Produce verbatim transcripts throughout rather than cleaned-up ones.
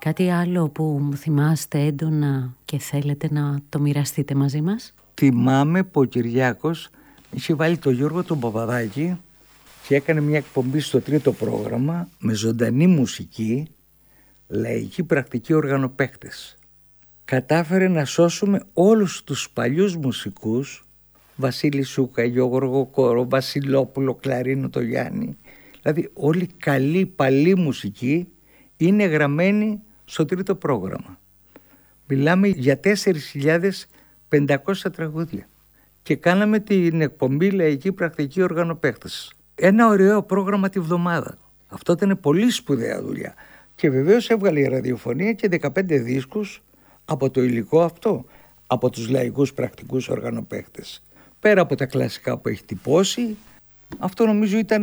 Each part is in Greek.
Κάτι άλλο που θυμάστε έντονα και θέλετε να το μοιραστείτε μαζί μας? Θυμάμαι που ο Κυριάκος είχε βάλει τον Γιώργο τον Παπαδάκη και έκανε μια εκπομπή στο τρίτο πρόγραμμα με ζωντανή μουσική, λαϊκή πρακτική οργανοπαίκτες. Κατάφερε να σώσουμε όλους τους παλιούς μουσικούς, Βασίλη Σούκα, Γιώργο Κόρο, Βασιλόπουλο, Κλαρίνο το Γιάννη. Δηλαδή όλη καλή παλή μουσική είναι γραμμένη στο τρίτο πρόγραμμα. Μιλάμε για τέσσερις χιλιάδες πεντακόσια τραγούδια. Και κάναμε την εκπομπή λαϊκή πρακτική οργανοπαίκτες. Ένα ωραίο πρόγραμμα τη βδομάδα. Αυτό ήταν πολύ σπουδαία δουλειά. Και βεβαίως έβγαλε η ραδιοφωνία και δεκαπέντε δίσκους από το υλικό αυτό, από τους λαϊκούς πρακτικούς οργανοπαίκτες. Πέρα από τα κλασικά που έχει τυπώσει, αυτό νομίζω ήταν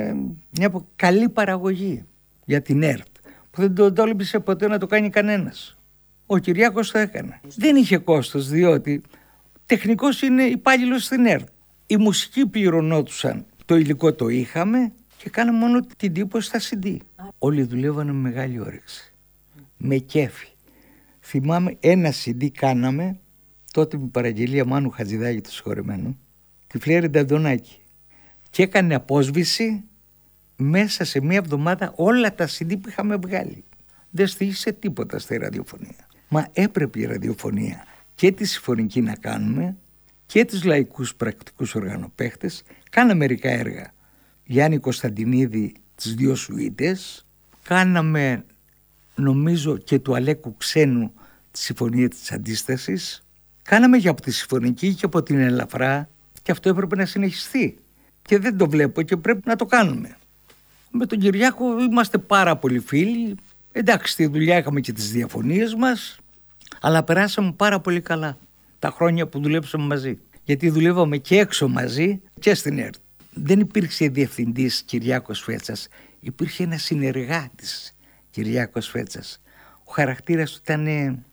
μια καλή παραγωγή για την ΕΡΤ, που δεν το τόλμησε ποτέ να το κάνει κανένας. Ο Κυριάκος το έκανε. Δεν είχε κόστος, διότι τεχνικός είναι υπάλληλος στην ΕΡΤ. Οι μουσικοί πληρωνόντουσαν, το υλικό το είχαμε και κάναμε μόνο την τύπωση στα σι ντι. Όλοι δουλεύανε με μεγάλη όρεξη, με κέφι. Θυμάμαι ένα σι ντι κάναμε τότε με παραγγελία Μάνου Χατζηδάκη του συγχωρεμένου, τη Φλέρη Νταντονάκη, και έκανε απόσβηση μέσα σε μία εβδομάδα όλα τα σι ντι που είχαμε βγάλει. Δεν στήχησε τίποτα στη ραδιοφωνία. Μα έπρεπε η ραδιοφωνία και τη συμφωνική να κάνουμε και τους λαϊκούς πρακτικούς οργανοπαίκτες. Κάναμε μερικά έργα. Γιάννη Κωνσταντινίδη, τις δύο σουίτες. Κάναμε νομίζω και του Αλέκου Ξένου τη Συμφωνία της Αντίστασης. Κάναμε και από τη Συμφωνική και από την Ελαφρά, και αυτό έπρεπε να συνεχιστεί. Και δεν το βλέπω και πρέπει να το κάνουμε. Με τον Κυριάκο είμαστε πάρα πολύ φίλοι. Εντάξει, στη δουλειά είχαμε και τις διαφωνίες μας, αλλά περάσαμε πάρα πολύ καλά τα χρόνια που δουλέψαμε μαζί. Γιατί δουλεύαμε και έξω μαζί και στην ΕΡΤ. Δεν υπήρξε διευθυντής Κυριάκος Φέτσας, υπήρχε ένας συνεργάτης Κυριάκος Φέτσας. Ο χαρακτήρας του ήταν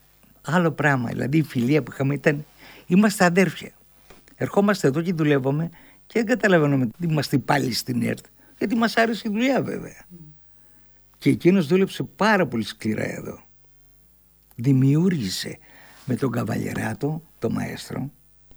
άλλο πράγμα, δηλαδή η φιλία που είχαμε ήταν, είμαστε αδέρφια. Ερχόμαστε εδώ και δουλεύαμε και δεν καταλαβαίνουμε ότι είμαστε πάλι στην ΕΡΤ, γιατί μας άρεσε η δουλειά βέβαια. Mm. Και εκείνος δούλεψε πάρα πολύ σκληρά εδώ. Δημιούργησε με τον Καβαλιεράτο, το μαέστρο,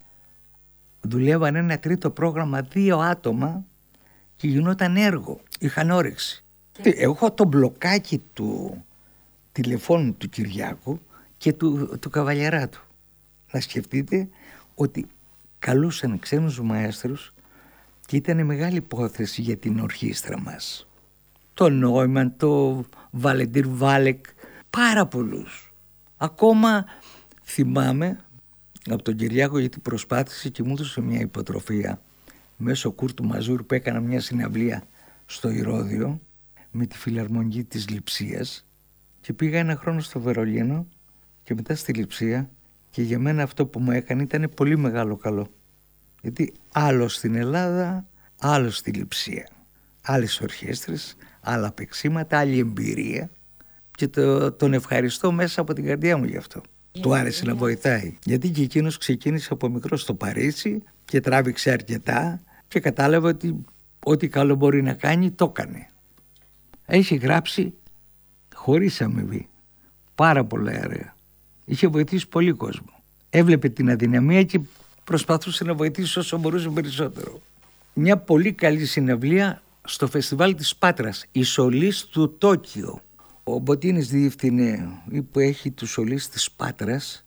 δουλεύαν ένα τρίτο πρόγραμμα, δύο άτομα και γινόταν έργο, είχαν όρεξη. Και... Εγώ το μπλοκάκι του τηλεφώνου του Κυριάκου και του, του Καβαλιεράτου. Να σκεφτείτε ότι καλούσαν ξένους μαέστρους και ήταν μεγάλη υπόθεση για την ορχήστρα μας. Το Νόιμαν, το Βαλεντίρ Βάλεκ, πάρα πολλούς. Ακόμα θυμάμαι από τον Κυριάκο, γιατί προσπάθησε και μου έδωσε μια υποτροφία μέσω Κούρτου Μαζούρ που έκανα μια συναυλία στο Ηρώδειο με τη Φιλαρμονική της Λειψίας και πήγα ένα χρόνο στο Βερολίνο και μετά στη Λειψία, και για μένα αυτό που μου έκανε ήταν πολύ μεγάλο καλό. Γιατί άλλο στην Ελλάδα, άλλο στη Λειψία. Άλλες ορχήστρες, άλλα παίξήματα, άλλη εμπειρία, και το, τον ευχαριστώ μέσα από την καρδιά μου γι' αυτό. Yeah, του άρεσε yeah. να βοηθάει. Γιατί και εκείνος ξεκίνησε από μικρό στο Παρίσι και τράβηξε αρκετά και κατάλαβε ότι ό,τι καλό μπορεί να κάνει το έκανε. Έχει γράψει χωρίς αμοιβή πάρα πολλά έργα. Είχε βοηθήσει πολύ κόσμο. Έβλεπε την αδυναμία και προσπαθούσε να βοηθήσει όσο μπορούσε περισσότερο. Μια πολύ καλή συναυλία στο φεστιβάλ της Πάτρας, η Σολής του Τόκιο. Ο Μποτίνης διεύθυνε, που έχει του Σολής της Πάτρας,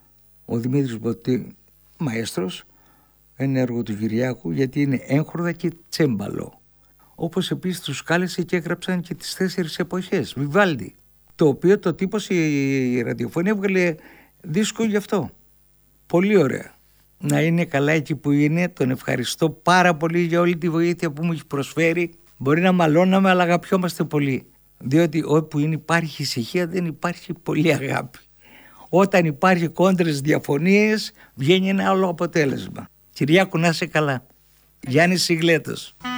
ο Δημήτρης Μποτίνη, μαέστρος, ένα έργο του Κυριάκου, γιατί είναι έγχορδα και τσέμπαλο. Όπως επίσης τους κάλεσε και έγραψαν και τις τέσσερις εποχές, Βιβάλντι, το οποίο το τύπωσε η ραδιοφωνία, έβγαλε δίσκο γι' αυτό. Πολύ ωραία. Να είναι καλά εκεί που είναι, τον ευχαριστώ πάρα πολύ για όλη τη βοήθεια που μου έχει προσφέρει. Μπορεί να μαλώναμε, αλλά αγαπιόμαστε πολύ. Διότι όπου είναι υπάρχει ησυχία, δεν υπάρχει πολύ αγάπη. Όταν υπάρχει κόντρες, διαφωνίες, βγαίνει ένα άλλο αποτέλεσμα. Κυριάκο, να είσαι καλά. Γιάννης Σιγλέτος.